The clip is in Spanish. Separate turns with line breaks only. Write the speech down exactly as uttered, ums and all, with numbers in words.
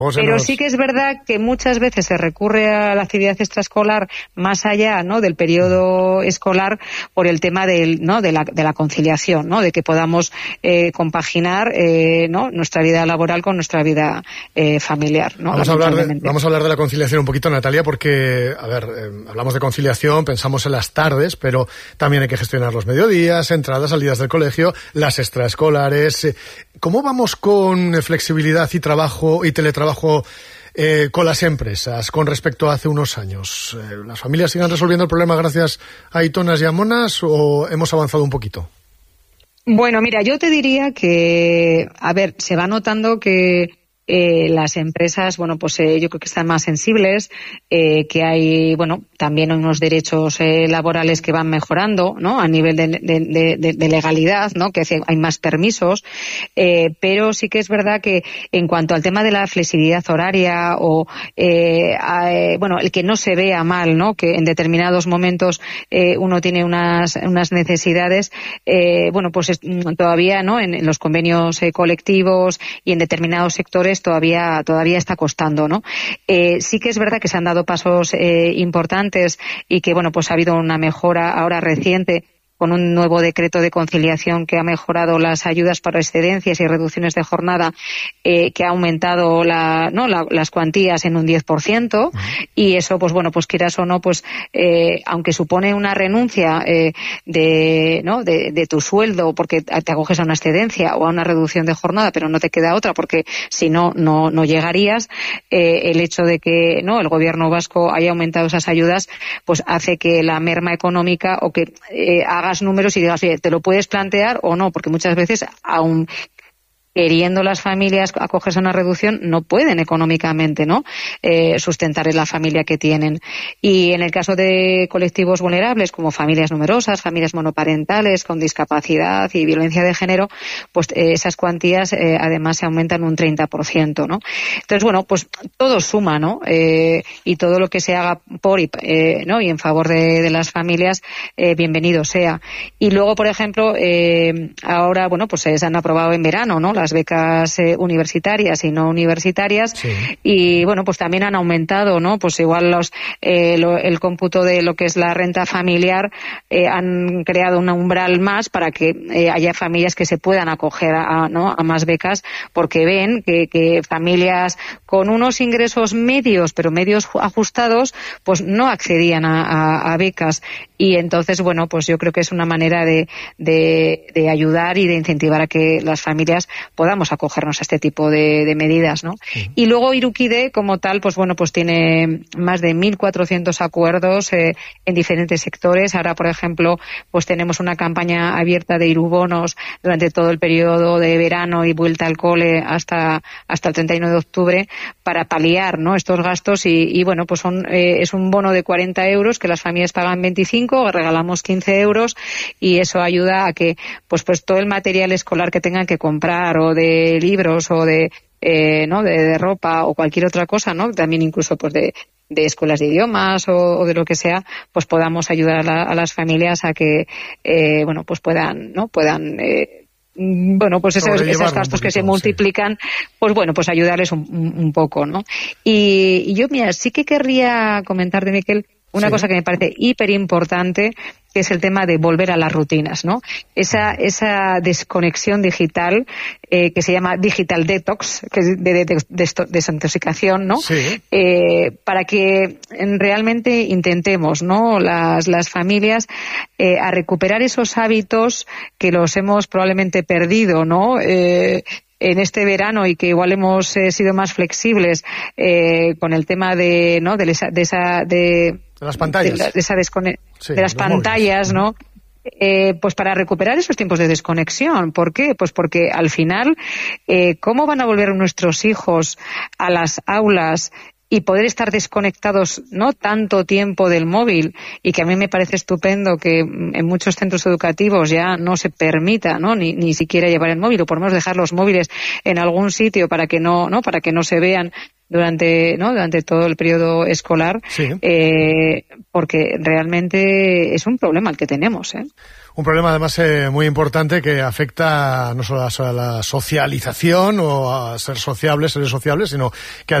Pero sí que es verdad que muchas veces se recurre a la actividad extraescolar más allá, ¿no?, del periodo escolar por el tema del, ¿no?, de la, de la conciliación, ¿no?, de que podamos eh, compaginar eh, ¿no?, nuestra vida laboral con nuestra vida eh, familiar, ¿no?
Vamos a hablar de, vamos a hablar de la conciliación un poquito, Natalia, porque, a ver, eh, hablamos de conciliación, pensamos en las tardes, pero también hay que gestionar los mediodías, entradas, salidas del colegio, las extraescolares. Eh, ¿Cómo vamos con flexibilidad y trabajo y teletrabajo Eh, con las empresas con respecto a hace unos años? Eh, ¿Las familias siguen resolviendo el problema gracias a Aitonas y a Monas o hemos avanzado un poquito?
Bueno, mira, yo te diría que, a ver, se va notando que eh, las empresas, bueno, pues eh, yo creo que están más sensibles, eh, que hay, bueno, también unos derechos eh, laborales que van mejorando, ¿no?, a nivel de, de, de, de legalidad, ¿no?, que hay más permisos, eh, pero sí que es verdad que en cuanto al tema de la flexibilidad horaria o, eh, a, bueno, el que no se vea mal, ¿no?, que en determinados momentos eh, uno tiene unas, unas necesidades, eh, bueno, pues es, todavía, ¿no?, en, en los convenios eh, colectivos y en determinados sectores todavía todavía está costando, ¿no? Eh, sí que es verdad que se han dado pasos eh, importantes y que, bueno, pues ha habido una mejora ahora reciente con un nuevo decreto de conciliación que ha mejorado las ayudas para excedencias y reducciones de jornada, eh, que ha aumentado la, ¿no?, la, las cuantías en un diez por ciento, y eso, pues bueno, pues quieras o no, pues eh, aunque supone una renuncia eh, de, ¿no?, de, de tu sueldo porque te acoges a una excedencia o a una reducción de jornada, pero no te queda otra porque si no, no, no llegarías, eh, el hecho de que, ¿no?, el gobierno vasco haya aumentado esas ayudas, pues hace que la merma económica o que eh, haga números y digas, oye, ¿te lo puedes plantear o no? Porque muchas veces, aun queriendo las familias acogerse a una reducción, no pueden económicamente, ¿no?, eh, sustentar la familia que tienen. Y en el caso de colectivos vulnerables, como familias numerosas, familias monoparentales, con discapacidad y violencia de género, pues eh, esas cuantías eh, además se aumentan un treinta por ciento, ¿no? Entonces, bueno, pues todo suma, ¿no? Eh, y todo lo que se haga por y, eh, ¿no?, y en favor de, de las familias, eh, bienvenido sea. Y luego, por ejemplo, eh, ahora, bueno, pues se han aprobado en verano, ¿no?, las becas eh, universitarias y no universitarias, sí. Y bueno, pues también han aumentado, ¿no?, pues igual los eh, lo, el cómputo de lo que es la renta familiar, eh, han creado un umbral más para que eh, haya familias que se puedan acoger a, ¿no?, a más becas, porque ven que, que familias con unos ingresos medios, pero medios ajustados, pues no accedían a, a, a becas, y entonces, bueno, pues yo creo que es una manera de, de, de ayudar y de incentivar a que las familias podamos acogernos a este tipo de, de medidas, ¿no? Sí. Y luego Irukide, como tal, pues bueno, pues tiene más de mil cuatrocientos acuerdos eh, en diferentes sectores. Ahora, por ejemplo, pues tenemos una campaña abierta de Irubonos durante todo el periodo de verano y vuelta al cole hasta hasta el treinta y uno de octubre para paliar, ¿no?, estos gastos y, y bueno, pues son eh, es un bono de cuarenta euros que las familias pagan veinticinco, regalamos quince euros y eso ayuda a que pues pues todo el material escolar que tengan que comprar o de libros o de eh, no de, de ropa o cualquier otra cosa, ¿no?, también incluso pues de de escuelas de idiomas o, o de lo que sea, pues podamos ayudar a, la, a las familias a que eh, bueno, pues puedan no puedan eh, bueno, pues esos, esos gastos poquito, que se multiplican, sí. Pues bueno, pues ayudarles un, un, un poco, ¿no? Y, y yo, mira, sí que querría comentar de Miquel una sí. cosa que me parece hiper importante, que es el tema de volver a las rutinas, ¿no? Esa esa desconexión digital eh, que se llama digital detox, que es de, de, de, de desintoxicación, ¿no? Sí. Eh, para que realmente intentemos, ¿no?, las las familias eh, a recuperar esos hábitos que los hemos probablemente perdido, ¿no? Eh, en este verano y que igual hemos eh, sido más flexibles eh, con el tema de, ¿no?, de esa de esa de
De las pantallas.
De, la, de, esa descone-
sí,
de las pantallas, móviles. ¿No? Eh, pues para recuperar esos tiempos de desconexión. ¿Por qué? Pues porque al final, eh, ¿cómo van a volver nuestros hijos a las aulas y poder estar desconectados no tanto tiempo del móvil? Y que a mí me parece estupendo que en muchos centros educativos ya no se permita, ¿no?, ni, ni siquiera llevar el móvil, o por lo menos dejar los móviles en algún sitio para que no, ¿no?, para que no se vean durante, ¿no? Durante todo el periodo escolar,
sí.
eh, porque realmente es un problema el que tenemos, ¿eh?
Un problema además eh, muy importante que afecta no solo a la socialización o a ser sociables, seres sociables, sino que